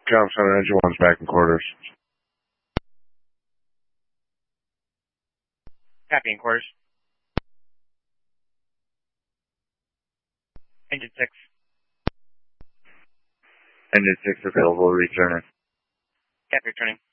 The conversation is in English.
Com Center, Engine 1's back in quarters. Copy in quarters. Engine 6. Engine 6 available, returning. Copy, returning.